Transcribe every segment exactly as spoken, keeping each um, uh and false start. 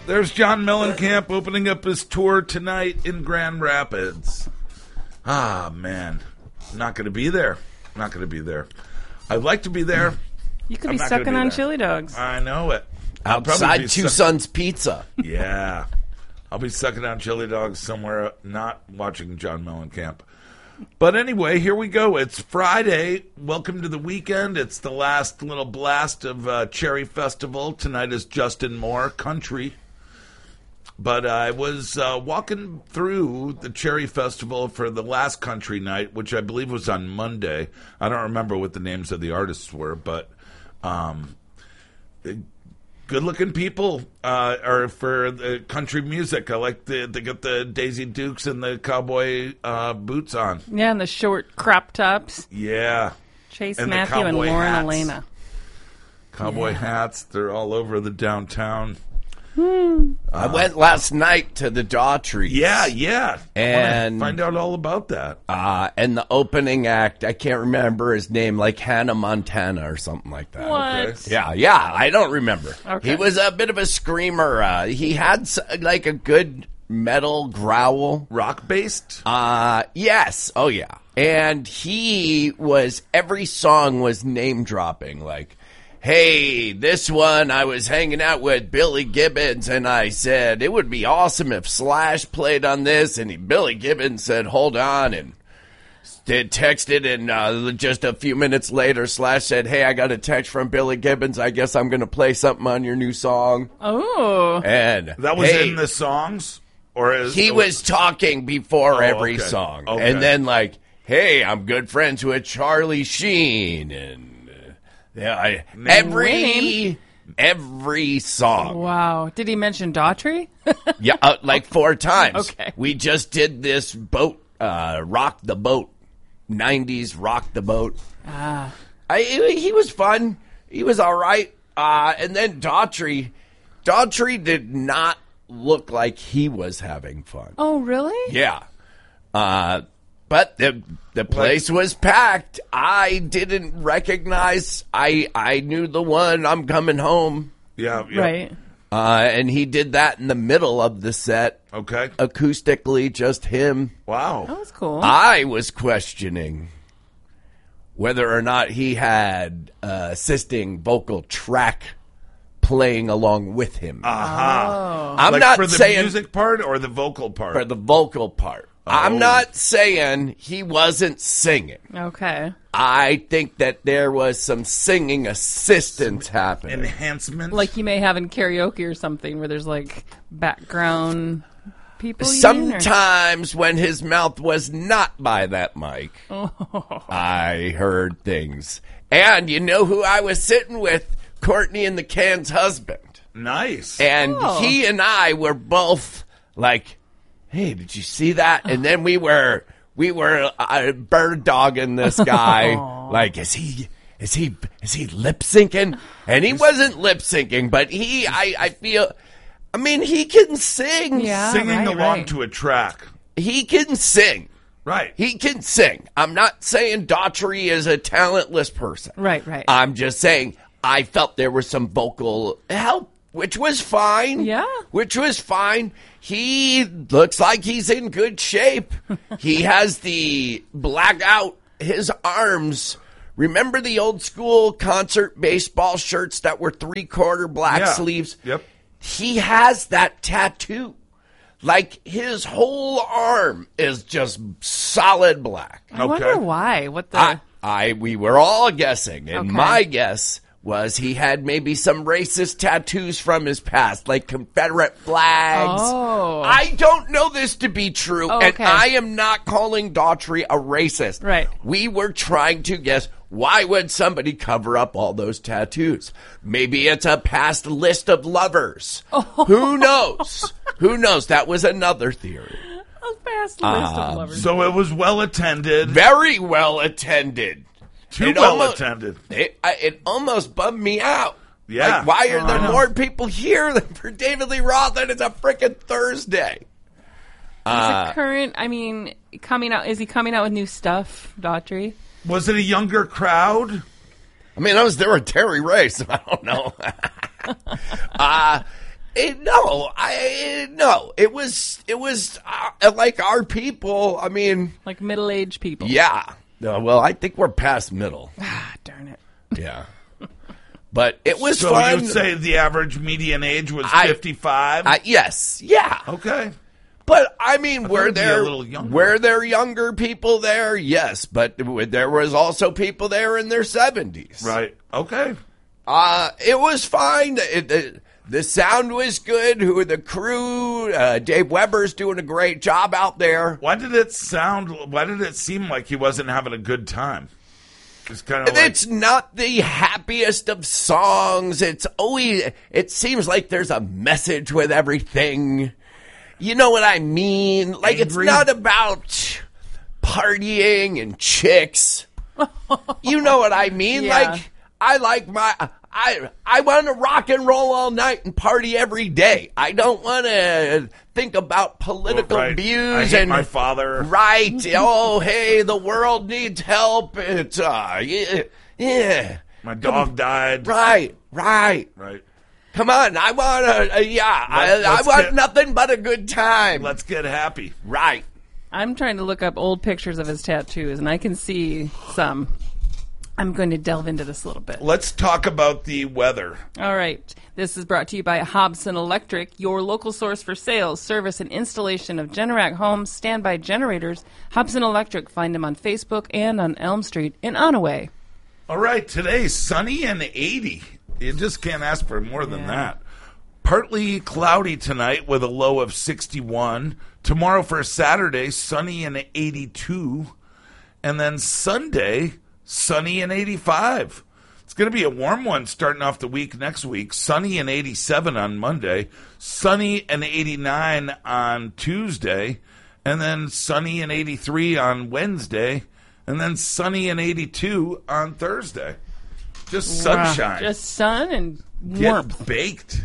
There's John Mellencamp opening up his tour tonight in Grand Rapids. Ah, man. Not going to be there. Not going to be there. I'd like to be there. You could I'm be not sucking gonna be on there. chili dogs. I know it. I'll probably Outside be Two suck- Sons Pizza. Yeah. I'll be sucking on chili dogs somewhere, not watching John Mellencamp. But anyway, here we go. It's Friday. Welcome to the weekend. It's the last little blast of uh, Cherry Festival. Tonight is Justin Moore Country. But I was uh, walking through the Cherry Festival for the last country night, which I believe was on Monday. I don't remember what the names of the artists were, but um, good-looking people uh, are for the country music. I like the they got the Daisy Dukes and the cowboy uh, boots on. Yeah, and the short crop tops. Yeah, Chase And the Matthew and cowboy Lauren hats. Elena. cowboy Yeah. hats. They're all over the downtown. I went last night to the Daughtry. Yeah, yeah. And- I wanna find out all about that. Uh, and the opening act, I can't remember his name, like Hannah Montana or something like that. What? Okay. Yeah, yeah, I don't remember. Okay. He was a bit of a screamer. Uh, he had s- like a good metal growl. Rock based. Uh, yes. Oh, yeah. And he was, every song was name dropping. Like, hey, this one I was hanging out with Billy Gibbons and I said, it would be awesome if Slash played on this. And he, Billy Gibbons said, hold on. And did texted and uh, just a few minutes later, Slash said, hey, I got a text from Billy Gibbons. I guess I'm going to play something on your new song. Oh. And That was hey, in the songs, or is, he was talking before Oh, every okay. song, Okay. and then like, "Hey, I'm good friends with Charlie Sheen," and uh, yeah, I, every Winning. every song, Wow. Did he mention Daughtry? yeah, uh, like four times. Okay. We just did this boat, uh, rock the boat, nineties rock the boat. Ah. I he was fun. He was all right. Uh, and then Daughtry, Daughtry did not look like he was having fun. Oh, really? Yeah. Uh, but the the place was packed. I didn't recognize. I I knew the one, I'm coming home. Yeah, yeah. Right. Uh, and he did that in the middle of the set, Okay. acoustically, just him. Wow. That was cool. I was questioning whether or not he had uh, assisting vocal track playing along with him. Aha. I'm Like not for the saying music part or the vocal part. for the vocal part. I'm not saying he wasn't singing. Okay. I think that there was some singing assistance happening. Enhancement. Like you may have in karaoke or something where there's like background people. you mean, or- Sometimes when his mouth was not by that mic, I heard things. And you know who I was sitting with? Courtney and the Can's husband. Nice. And Oh. he and I were both like, hey, did you see that? And then we were we were uh, bird dogging this guy. Like, is he is he is he lip syncing? And he wasn't lip syncing, but he I, I feel I mean he can sing. Yeah. Singing right, along right. to a track. He can sing. Right. He can sing. I'm not saying Daughtry is a talentless person. Right, right. I'm just saying I felt there was some vocal help, which was fine. Yeah. Which was fine. He looks like he's in good shape. He has the blackout, his arms. Remember the old school concert baseball shirts that were three quarter black Yeah. sleeves? Yep. He has that tattoo. Like his whole arm is just solid black. I wonder Okay. why. What the? I, I we were all guessing, and Okay. my guess was he had maybe some racist tattoos from his past, like Confederate flags. Oh. I don't know this to be true, Oh, and okay. I am not calling Daughtry a racist. Right. We were trying to guess, why would somebody cover up all those tattoos? Maybe it's a past list of lovers. Oh. Who knows? Who knows? That was another theory. A fast list of lovers. So it was well attended. Very well attended. Too It well almost- attended. It, I, it almost bummed me out. Yeah. Like, why are Oh, I there know. more people here than for David Lee Roth and it's a freaking Thursday? Uh, Is it current? I mean, coming out. Is he coming out with new stuff, Daughtry? Was it a younger crowd? I mean, I was there with Terry Ray, so I don't know. uh, It, no, I no. It was it was uh, like our people. I mean, Like middle-aged people. yeah. No, well, I think we're past middle. Ah, darn it. Yeah, but it was So fun. you'd say the average median age was I- fifty-five? I, yes, yeah. okay. But I mean, thought were it'd be a there little younger. were there younger people there? Yes, but there was also people there in their seventies. Right. Okay. Uh, it was fine. It, it, the sound was good. Who the crew? Uh, Dave Weber's doing a great job out there. Why did it sound, why did it seem like he wasn't having a good time? It's kind of like, It's not the happiest of songs. It's always. It seems like there's a message with everything. You know what I mean? Like, it's Angry? not about partying and chicks. You know what I mean? Yeah. Like, I like my. I I want to rock and roll all night and party every day. I don't want to think about political right. views I hate and my father. right. Oh, hey, the world needs help. It's uh, yeah, yeah. My dog died. Right, right. Right. Come on, I want to. Uh, yeah, Let- I, I let's want get- nothing but a good time. Let's get happy. Right. I'm trying to look up old pictures of his tattoos, and I can see some. I'm going to delve into this a little bit. Let's talk about the weather. All right. This is brought to you by Hobson Electric, your local source for sales, service, and installation of Generac homes standby generators. Hobson Electric. Find them on Facebook and on Elm Street in Onaway. All right, today, sunny and eighty. You just can't ask for more than Yeah. that. Partly cloudy tonight with a low of sixty-one. Tomorrow for Saturday, sunny and eighty-two. And then Sunday, sunny and eighty-five. It's going to be a warm one starting off the week next week. Sunny and eighty-seven on Monday. Sunny and eighty-nine on Tuesday. And then sunny and eighty-three on Wednesday. And then sunny and eighty-two on Thursday. Just sunshine. Just sun and Get warmth. baked.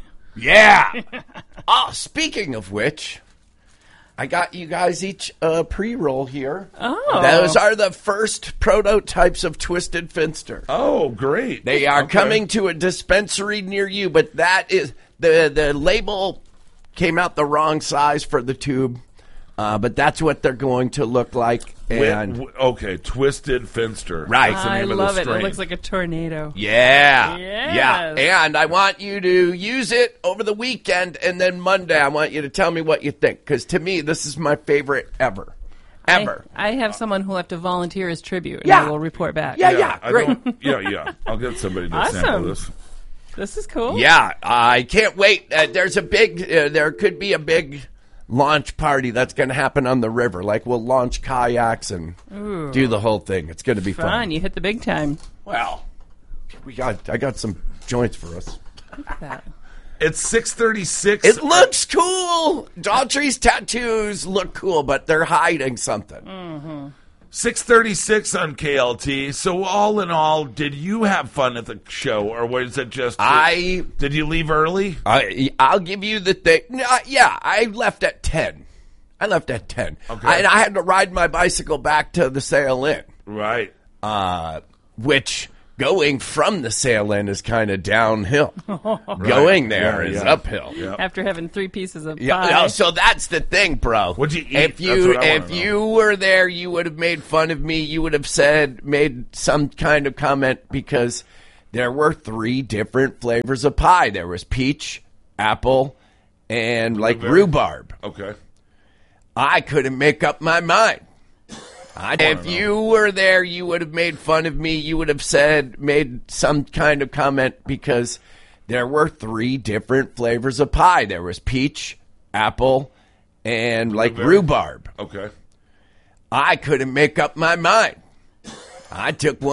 Yeah. Oh, speaking of which, I got you guys each a pre-roll here. Oh. Those are the first prototypes of Twisted Finster. Oh, great. They are Okay. coming to a dispensary near you, but that is the the label came out the wrong size for the tube. Uh, but that's what they're going to look like. Wi- And w- okay, Twisted Finster. Right. That's the I name of love the it. strain. It looks like a tornado. yeah, Yes. yeah. And I want you to use it over the weekend, and then Monday I want you to tell me what you think. Because to me, this is my favorite ever, ever. I, I have someone who will have to volunteer as tribute, and Yeah. I will report back. Yeah, Yeah, yeah, I great. don't- yeah, yeah. I'll get somebody to sample Awesome. this. This is cool. Yeah, I can't wait. Uh, there's a big, uh, there could be a big launch party that's going to happen on the river. Like we'll launch kayaks and do the whole thing. It's going to be fun. Fun. You hit the big time. Well, we got, I got some joints for us. Look at that. It's six thirty-six. It looks cool. Daughtry's tattoos look cool, but they're hiding something. six thirty-six on K L T. So all in all, did you have fun at the show, or was it just I, did you leave early? I, I'll give you the thing. No, yeah, I left at ten. I left at ten. Okay. I, and I had to ride my bicycle back to the Sail Inn, Right. uh, which going from the Sail Inn is kind of downhill. Going there Yeah, is yeah. uphill. Yeah. After having three pieces of Yeah, pie. no, so that's the thing, bro. What'd you eat? If That's you what I wanna if know. you were there, you would have made fun of me. You would have said made some kind of comment because there were three different flavors of pie. There was peach, apple, and like Blueberry. rhubarb. Okay. I couldn't make up my mind. I, if know. you were there, you would have made fun of me. You would have said, made some kind of comment because there were three different flavors of pie. There was peach, apple, and like Blueberry. rhubarb. Okay. I couldn't make up my mind. I took one.